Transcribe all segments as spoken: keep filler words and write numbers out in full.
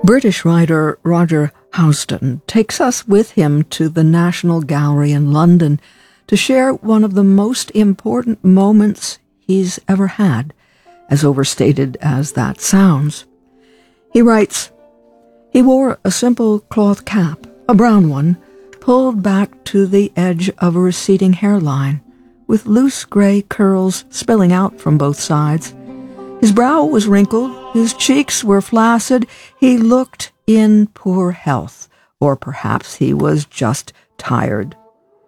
British writer Roger Housden takes us with him to the National Gallery in London to share one of the most important moments he's ever had, as overstated as that sounds. He writes, "He wore a simple cloth cap, a brown one, pulled back to the edge of a receding hairline, with loose gray curls spilling out from both sides. His brow was wrinkled, his cheeks were flaccid, he looked in poor health, or perhaps he was just tired.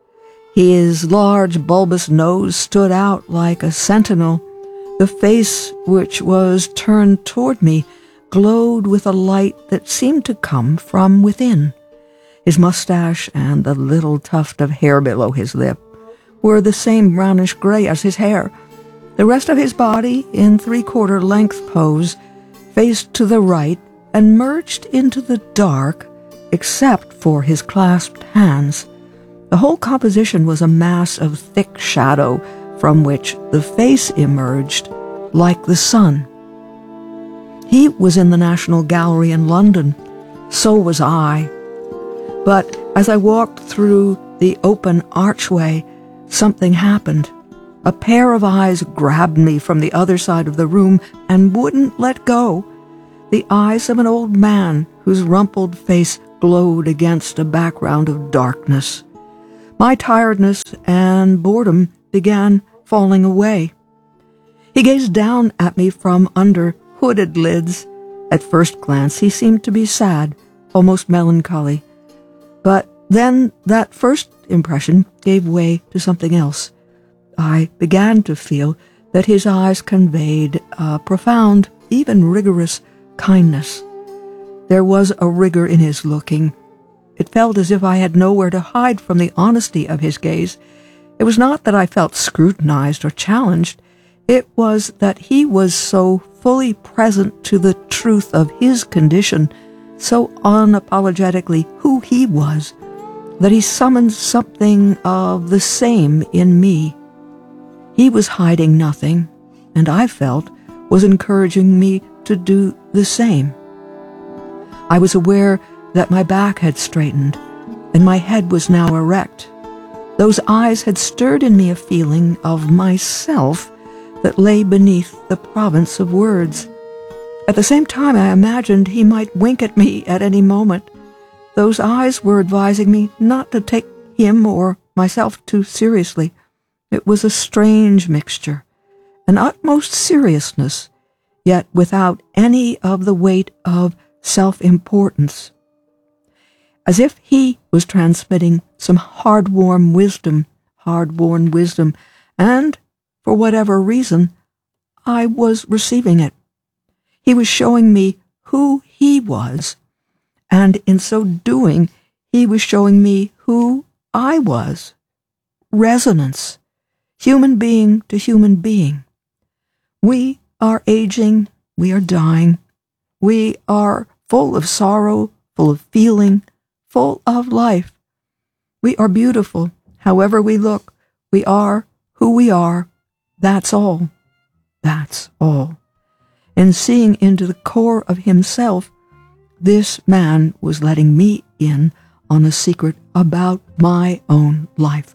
His large bulbous nose stood out like a sentinel. The face, which was turned toward me, glowed with a light that seemed to come from within. His mustache and the little tuft of hair below his lip were the same brownish-gray as his hair. The rest of his body, in three-quarter length pose, faced to the right and merged into the dark, except for his clasped hands. The whole composition was a mass of thick shadow from which the face emerged like the sun. He was in the National Gallery in London. So was I. But as I walked through the open archway, something happened. A pair of eyes grabbed me from the other side of the room and wouldn't let go. The eyes of an old man whose rumpled face glowed against a background of darkness. My tiredness and boredom began falling away. He gazed down at me from under hooded lids. At first glance, he seemed to be sad, almost melancholy. But then that first impression gave way to something else. I began to feel that his eyes conveyed a profound, even rigorous kindness. There was a rigor in his looking. It felt as if I had nowhere to hide from the honesty of his gaze. It was not that I felt scrutinized or challenged. It was that he was so fully present to the truth of his condition, so unapologetically who he was, that he summoned something of the same in me. He was hiding nothing, and I felt was encouraging me to do the same. I was aware that my back had straightened, and my head was now erect. Those eyes had stirred in me a feeling of myself that lay beneath the province of words. At the same time, I imagined he might wink at me at any moment. Those eyes were advising me not to take him or myself too seriously. It was a strange mixture, an utmost seriousness, yet without any of the weight of self-importance. As if he was transmitting some hard-won wisdom, hard-won wisdom, and, for whatever reason, I was receiving it. He was showing me who he was, and in so doing, he was showing me who I was. Resonance. Human being to human being. We are aging, we are dying, we are full of sorrow, full of feeling, full of life. We are beautiful, however we look, we are who we are, that's all, that's all. And seeing into the core of himself, this man was letting me in on a secret about my own life.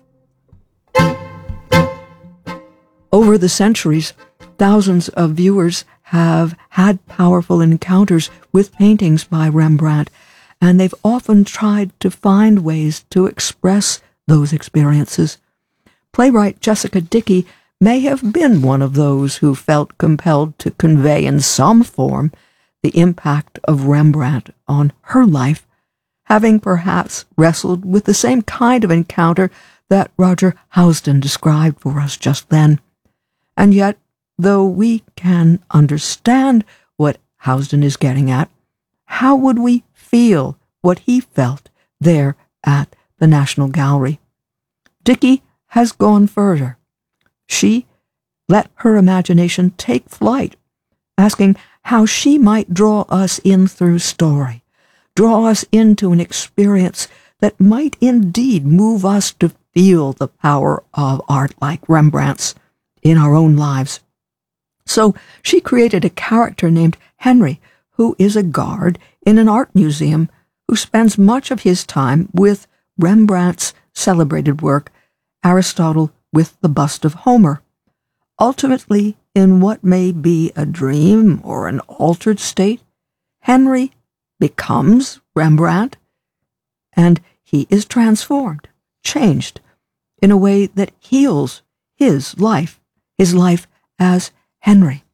Over the centuries, thousands of viewers have had powerful encounters with paintings by Rembrandt, and they've often tried to find ways to express those experiences. Playwright Jessica Dickey may have been one of those who felt compelled to convey in some form the impact of Rembrandt on her life, having perhaps wrestled with the same kind of encounter that Roger Housden described for us just then. And yet, though we can understand what Housden is getting at, how would we feel what he felt there at the National Gallery? Dickey has gone further. She let her imagination take flight, asking how she might draw us in through story, draw us into an experience that might indeed move us to feel the power of art like Rembrandt's in our own lives. So she created a character named Henry, who is a guard in an art museum, who spends much of his time with Rembrandt's celebrated work, Aristotle with the Bust of Homer. Ultimately, in what may be a dream or an altered state, Henry becomes Rembrandt, and he is transformed, changed, in a way that heals his life, his life as Henry.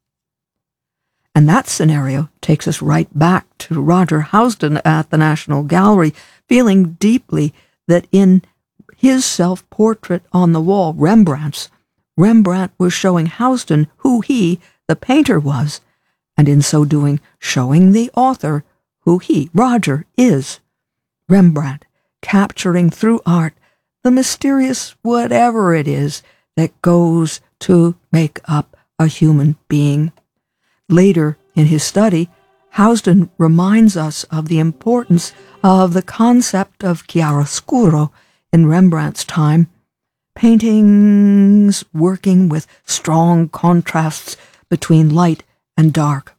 And that scenario takes us right back to Roger Housden at the National Gallery, feeling deeply that in his self-portrait on the wall, Rembrandt's, Rembrandt was showing Housden who he, the painter, was, and in so doing, showing the author who he, Roger, is. Rembrandt, capturing through art the mysterious whatever it is that goes to make up a human being. Later in his study, Housden reminds us of the importance of the concept of chiaroscuro in Rembrandt's time, paintings working with strong contrasts between light and dark.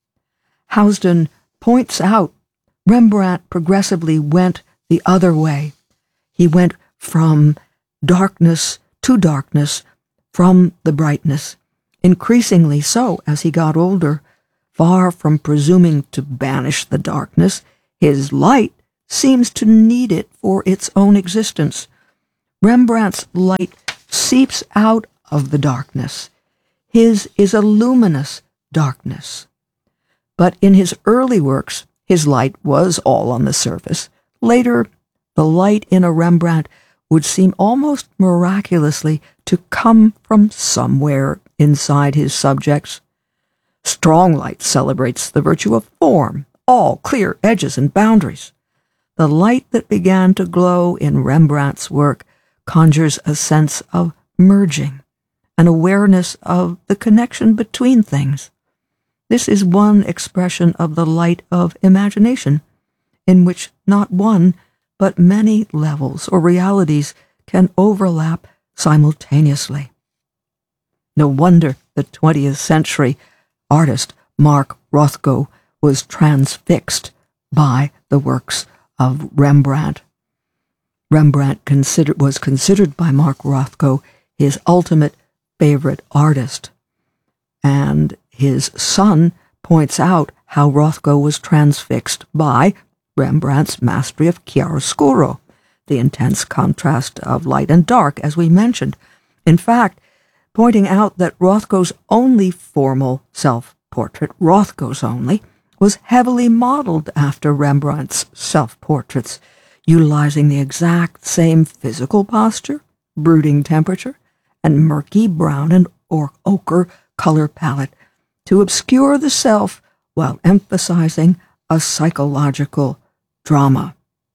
Housden points out Rembrandt progressively went the other way. He went from darkness to darkness, from the brightness, increasingly so as he got older. Far from presuming to banish the darkness, his light seems to need it for its own existence. Rembrandt's light seeps out of the darkness. His is a luminous darkness. But in his early works, his light was all on the surface. Later, the light in a Rembrandt would seem almost miraculously to come from somewhere inside his subjects. Strong light celebrates the virtue of form, all clear edges and boundaries. The light that began to glow in Rembrandt's work conjures a sense of merging, an awareness of the connection between things. This is one expression of the light of imagination, in which not one, but many levels or realities can overlap simultaneously. No wonder the twentieth century artist Mark Rothko was transfixed by the works of Rembrandt. Rembrandt considered, was considered by Mark Rothko his ultimate favorite artist, and his son points out how Rothko was transfixed by Rembrandt's mastery of chiaroscuro, the intense contrast of light and dark, as we mentioned. In fact, pointing out that Rothko's only formal self-portrait, Rothko's only, was heavily modeled after Rembrandt's self-portraits, utilizing the exact same physical posture, brooding temperature, and murky brown and or ochre color palette to obscure the self while emphasizing a psychological drama.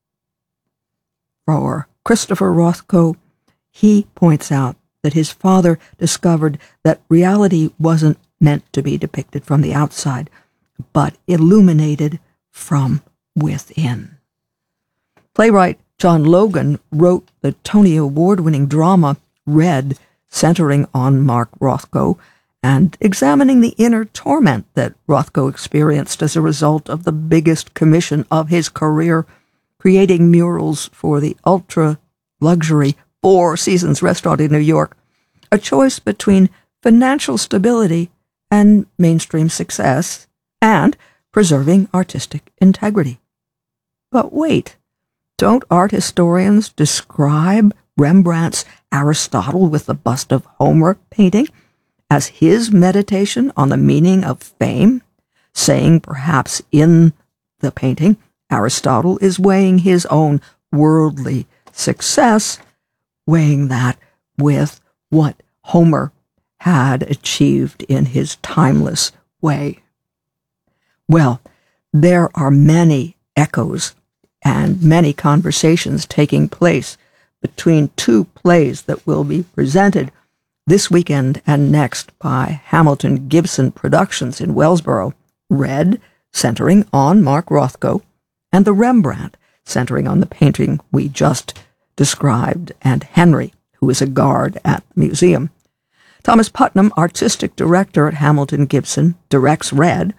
For Christopher Rothko, he points out that his father discovered that reality wasn't meant to be depicted from the outside, but illuminated from within. Playwright John Logan wrote the Tony Award-winning drama Red, centering on Mark Rothko and examining the inner torment that Rothko experienced as a result of the biggest commission of his career, creating murals for the ultra-luxury Four Seasons restaurant in New York, a choice between financial stability and mainstream success, and preserving artistic integrity. But wait, don't art historians describe Rembrandt's Aristotle with the Bust of Homer painting as his meditation on the meaning of fame, saying perhaps in the painting Aristotle is weighing his own worldly success, weighing that with what Homer had achieved in his timeless way. Well, there are many echoes and many conversations taking place between two plays that will be presented this weekend and next by Hamilton Gibson Productions in Wellsboro. Red, centering on Mark Rothko, and The Rembrandt, centering on the painting we just described, and Henry, who is a guard at the museum. Thomas Putnam, artistic director at Hamilton Gibson, directs Red,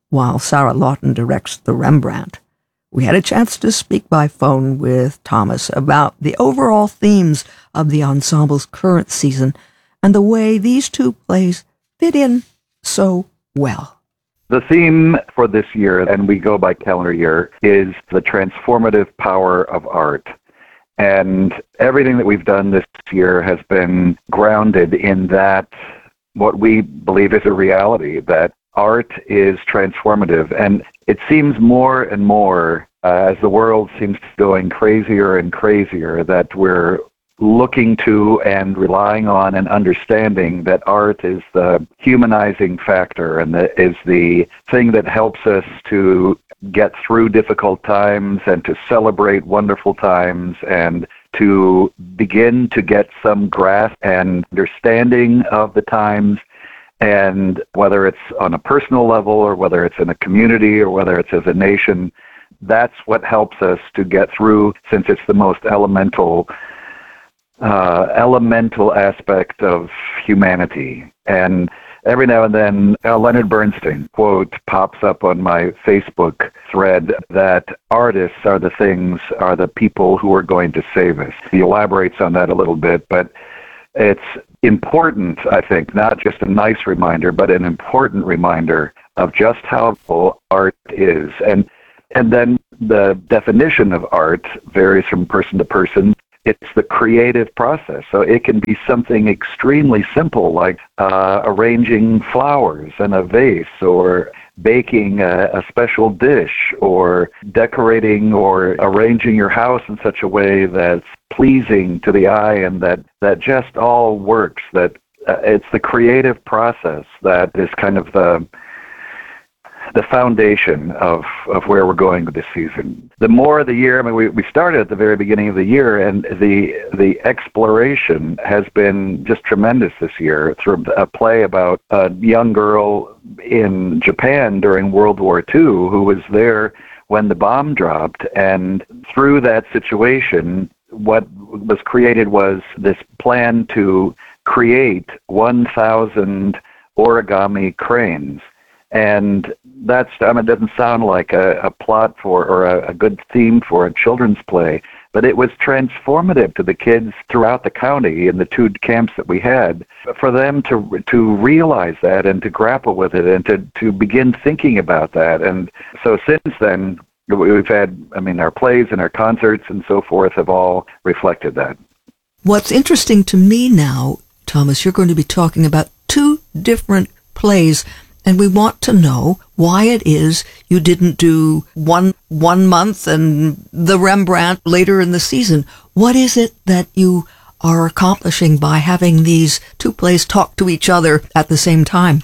while Sarah Lawton directs the Rembrandt. We had a chance to speak by phone with Thomas about the overall themes of the ensemble's current season and the way these two plays fit in so well. The theme for this year, and we go by calendar year, is the transformative power of art. And everything that we've done this year has been grounded in that, what we believe is a reality, that art is transformative. And it seems more and more, uh, as the world seems to be going crazier and crazier, that we're looking to and relying on and understanding that art is the humanizing factor and that is the thing that helps us to get through difficult times and to celebrate wonderful times and to begin to get some grasp and understanding of the times. And whether it's on a personal level or whether it's in a community or whether it's as a nation, that's what helps us to get through, since it's the most elemental uh, elemental aspect of humanity. And every now and then, a Leonard Bernstein quote pops up on my Facebook thread that artists are the things, are the people who are going to save us. He elaborates on that a little bit, but it's important, I think, not just a nice reminder, but an important reminder of just how full art is. And and then the definition of art varies from person to person. It's the creative process. So it can be something extremely simple, like uh, arranging flowers in a vase, or baking a, a special dish, or decorating or arranging your house in such a way that's pleasing to the eye and that, that just all works. That uh, it's the creative process that is kind of the the foundation of, of where we're going with this season. The more of the year, I mean, we, we started at the very beginning of the year, and the the exploration has been just tremendous this year through a play about a young girl in Japan during World War Two who was there when the bomb dropped, and through that situation, what was created was this plan to create one thousand origami cranes. And that's, I mean, it doesn't sound like a, a plot for, or a, a good theme for a children's play, but it was transformative to the kids throughout the county in the two camps that we had, for them to to realize that and to grapple with it and to, to begin thinking about that. And so since then, we've had, I mean, our plays and our concerts and so forth have all reflected that. What's interesting to me now, Thomas, you're going to be talking about two different plays, and we want to know why it is you didn't do one one month and the Rembrandt later in the season. What is it that you are accomplishing by having these two plays talk to each other at the same time?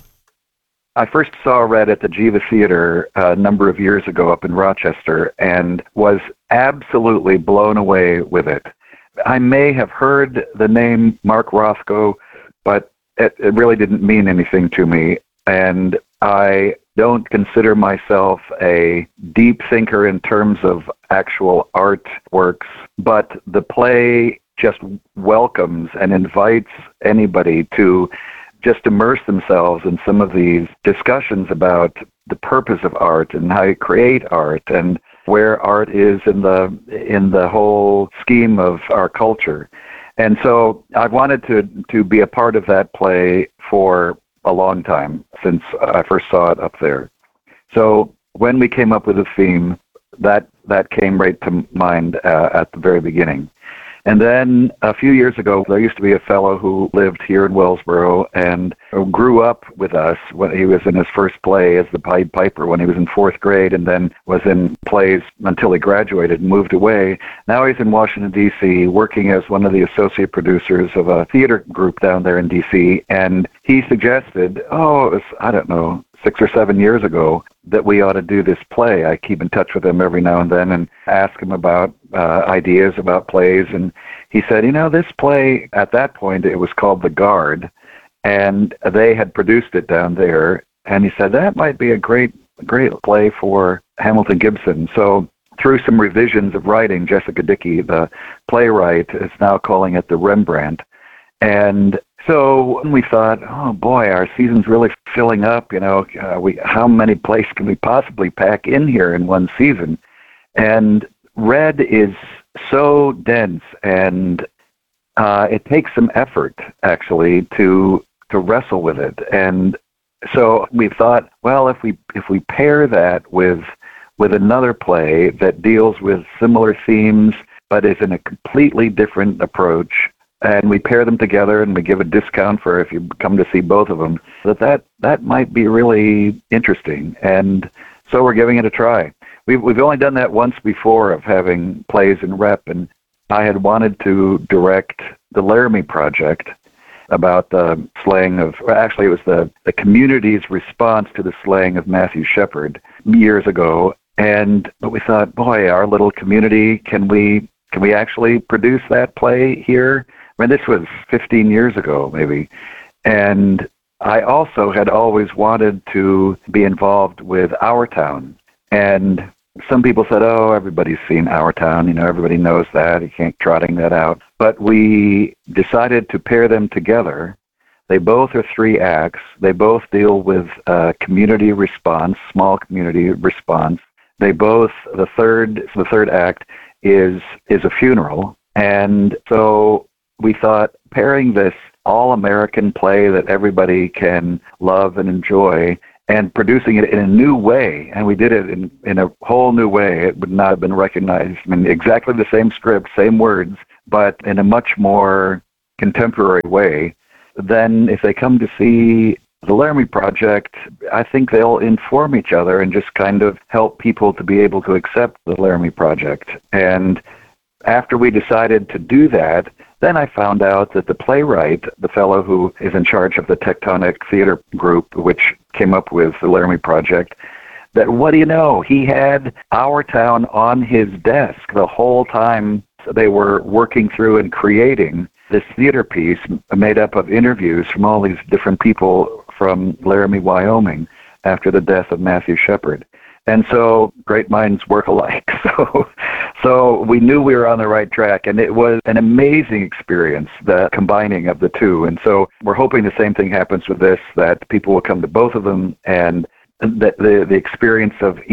I first saw Red at the Jiva Theater a number of years ago up in Rochester and was absolutely blown away with it. I may have heard the name Mark Rothko, but it, it really didn't mean anything to me. And I don't consider myself a deep thinker in terms of actual artworks, but the play just welcomes and invites anybody to just immerse themselves in some of these discussions about the purpose of art and how you create art and where art is in the in the whole scheme of our culture. And so I wanted to to be a part of that play for a long time, since I first saw it up there. So when we came up with a theme, that that came right to mind uh, at the very beginning. And then a few years ago, there used to be a fellow who lived here in Wellsboro and grew up with us when he was in his first play as the Pied Piper when he was in fourth grade, and then was in plays until he graduated and moved away. Now he's in Washington, D C, working as one of the associate producers of a theater group down there in D C, and he suggested, oh, it was, I don't know, six or seven years ago, that we ought to do this play. I keep in touch with him every now and then and ask him about uh, ideas about plays. And he said, you know, this play, at that point, it was called The Guard, and they had produced it down there. And he said, that might be a great, great play for Hamilton Gibson. So through some revisions of writing, Jessica Dickey, the playwright, is now calling it The Rembrandt. And so we thought, oh boy, our season's really filling up. You know, uh, we how many plays can we possibly pack in here in one season? And Red is so dense, and uh, it takes some effort actually to to wrestle with it. And so we thought, well, if we if we pair that with with another play that deals with similar themes but is in a completely different approach, and we pair them together and we give a discount for if you come to see both of them, that that, that might be really interesting. And so we're giving it a try. We've, we've only done that once before of having plays in rep, and I had wanted to direct the Laramie Project about the slaying of, well, actually it was the, the community's response to the slaying of Matthew Shepard years ago. And but we thought, boy, our little community, can we can we actually produce that play here? I mean, this was fifteen years ago, maybe. And I also had always wanted to be involved with Our Town. And some people said, oh, everybody's seen Our Town. You know, everybody knows that. You can't trotting that out. But we decided to pair them together. They both are three acts. They both deal with uh, community response, small community response. They both, the third, the third act is is a funeral. And so we thought pairing this all-American play that everybody can love and enjoy and producing it in a new way, and we did it in, in a whole new way. It would not have been recognized. I mean, exactly the same script, same words, but in a much more contemporary way. Then if they come to see the Laramie Project, I think they'll inform each other and just kind of help people to be able to accept the Laramie Project. And after we decided to do that, then I found out that the playwright, the fellow who is in charge of the Tectonic Theater Group, which came up with the Laramie Project, that what do you know, he had Our Town on his desk the whole time they were working through and creating this theater piece made up of interviews from all these different people from Laramie, Wyoming, after the death of Matthew Shepard. And so great minds work alike. So so we knew we were on the right track, and it was an amazing experience, the combining of the two. And so we're hoping the same thing happens with this, that people will come to both of them, and that the, the experience of